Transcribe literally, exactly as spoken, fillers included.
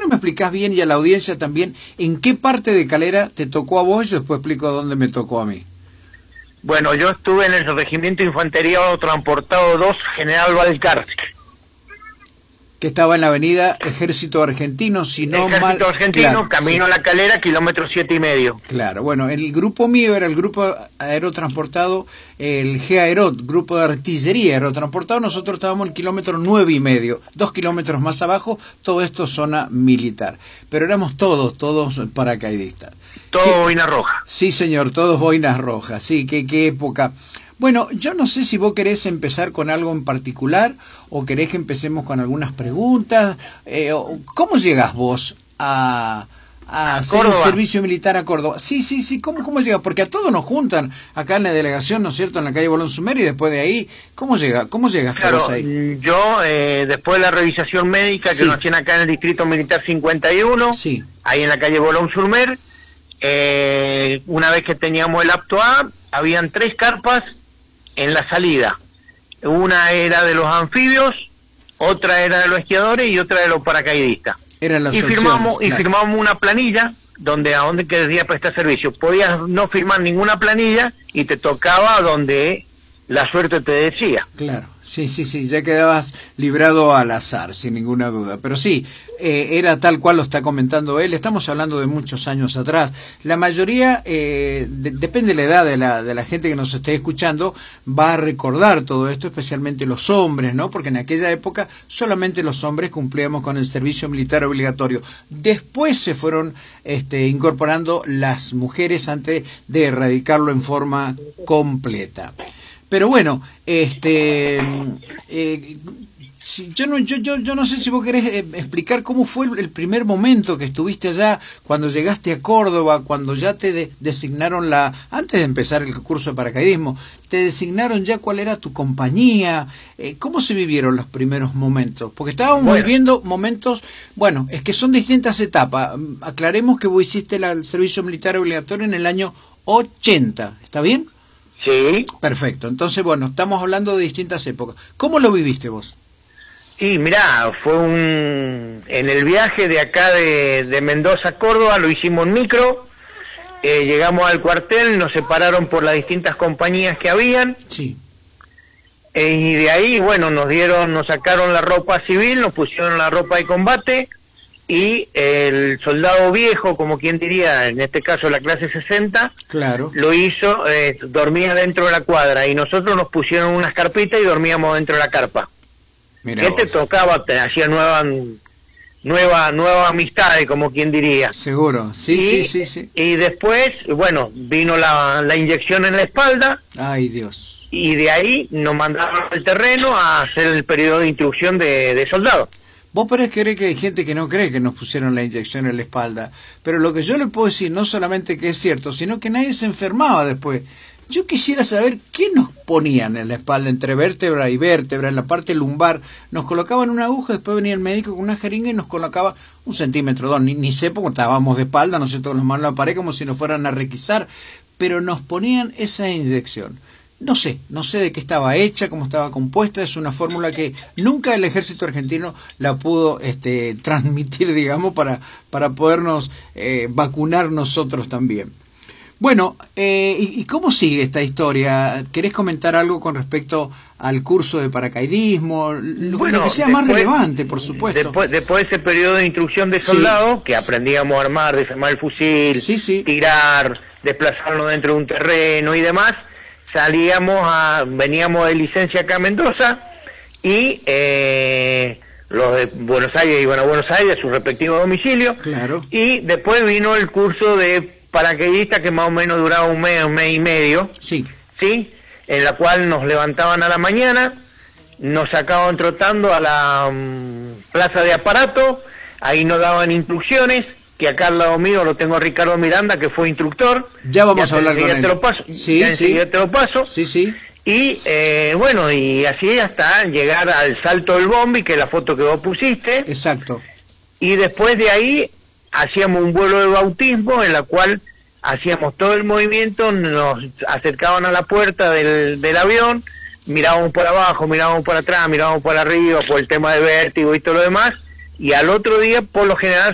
no me explicás bien y a la audiencia también en qué parte de Calera te tocó a vos y yo después explico dónde me tocó a mí? Bueno, yo estuve en el Regimiento de Infantería Transportado dos, General Balcarce. Que estaba en la avenida Ejército Argentino, si no Ejército mal... Argentino, claro, camino sí. a La Calera, kilómetro siete y medio. Claro, bueno, el grupo mío era el grupo aerotransportado, el G Aerot, grupo de artillería aerotransportado. Nosotros estábamos en el kilómetro nueve y medio, dos kilómetros más abajo, todo esto zona militar. Pero éramos todos, todos paracaidistas. Todo ¿Qué? boina roja. Sí, señor, todos boinas rojas, sí, qué, qué época. Bueno, yo no sé si vos querés empezar con algo en particular o querés que empecemos con algunas preguntas. Eh, ¿Cómo llegás vos a, a hacer el servicio militar a Córdoba? Sí, sí, sí, ¿cómo, cómo llegas? Porque a todos nos juntan acá en la delegación, ¿no es cierto?, en la calle Bolón Sumer, y después de ahí, ¿cómo llega, cómo llegaste claro, vos ahí? Yo, eh, después de la revisación médica que sí. nos hacían acá en el Distrito Militar cincuenta y uno, sí. ahí en la calle Bolón Sumer, eh, una vez que teníamos el apto A, habían tres carpas en la salida. Una era de los anfibios, otra era de los esquiadores y otra de los paracaidistas. Eran las y opciones, firmamos claro. y firmamos una planilla donde a dónde querías prestar servicio. Podías no firmar ninguna planilla y te tocaba donde la suerte te decía. Claro, sí, sí, sí, ya quedabas librado al azar, sin ninguna duda. Pero sí, eh, era tal cual lo está comentando él. Estamos hablando de muchos años atrás. La mayoría, eh, de, depende de la edad de la, de la gente que nos esté escuchando, va a recordar todo esto, especialmente los hombres, ¿no? Porque en aquella época solamente los hombres cumplíamos con el servicio militar obligatorio. Después se fueron este, incorporando las mujeres antes de erradicarlo en forma completa. Pero bueno, este, eh, si, yo no, yo, yo, yo no sé si vos querés eh, explicar cómo fue el, el primer momento que estuviste allá, cuando llegaste a Córdoba, cuando ya te de, designaron la, antes de empezar el curso de paracaidismo, te designaron ya cuál era tu compañía, eh, ¿cómo se vivieron los primeros momentos? Porque estábamos bueno. viviendo momentos, bueno, es que son distintas etapas. Aclaremos que vos hiciste la, el servicio militar obligatorio en el año ochenta, ¿está bien? Sí. Perfecto. Entonces, bueno, estamos hablando de distintas épocas. ¿Cómo lo viviste vos? Sí, mirá, fue un... En el viaje de acá de, de Mendoza a Córdoba lo hicimos en micro, eh, llegamos al cuartel, nos separaron por las distintas compañías que habían. Sí. Eh, y de ahí, bueno, nos dieron, nos sacaron la ropa civil, nos pusieron la ropa de combate, y el soldado viejo, como quien diría, en este caso la clase sesenta, claro, lo hizo, eh, dormía dentro de la cuadra, y nosotros nos pusieron unas carpitas y dormíamos dentro de la carpa. Mirá que vos. te tocaba, te hacía nueva, nueva, nueva amistades, como quien diría. Seguro, sí, y, sí, sí, sí. Y después, bueno, vino la, la inyección en la espalda. Ay, Dios. Y de ahí nos mandaron al terreno a hacer el periodo de instrucción de, de soldado. Vos podés creer que hay gente que no cree que nos pusieron la inyección en la espalda, pero lo que yo le puedo decir, no solamente que es cierto, sino que nadie se enfermaba después. Yo quisiera saber qué nos ponían en la espalda, entre vértebra y vértebra, en la parte lumbar. Nos colocaban una aguja, después venía el médico con una jeringa y nos colocaba un centímetro, dos, ni, ni sé, porque estábamos de espalda, no sé, todos los manos en la pared como si nos fueran a requisar, pero nos ponían esa inyección. No sé, no sé de qué estaba hecha, cómo estaba compuesta, es una fórmula que nunca el ejército argentino la pudo este, transmitir, digamos, para, para podernos eh, vacunar nosotros también. Bueno, eh, ¿y, ¿y cómo sigue esta historia? ¿Querés comentar algo con respecto al curso de paracaidismo? Lo, bueno, lo que sea después, más relevante, por supuesto. Después, después de ese periodo de instrucción de soldado, sí, que aprendíamos a armar, desarmar el fusil, sí, sí. tirar, desplazarnos dentro de un terreno y demás, salíamos a, veníamos de licencia acá a Mendoza y eh, los de Buenos Aires iban a Buenos Aires a su respectivo domicilio. Claro. Y después vino el curso de paracaidista que más o menos duraba un mes, un mes y medio. Sí. Sí, en la cual nos levantaban a la mañana, nos sacaban trotando a la um, plaza de aparato, ahí nos daban instrucciones, que acá al lado mío lo tengo a Ricardo Miranda, que fue instructor. Ya vamos a hablar con él. Te lo paso. Sí, ya sí. te lo paso. Sí, sí. Y eh, bueno, y así hasta llegar al salto del Bombi, que es la foto que vos pusiste. Exacto. Y después de ahí hacíamos un vuelo de bautismo en la cual hacíamos todo el movimiento, nos acercaban a la puerta del, del avión, mirábamos por abajo, mirábamos por atrás, mirábamos por arriba, por el tema de vértigo y todo lo demás, y al otro día, por lo general,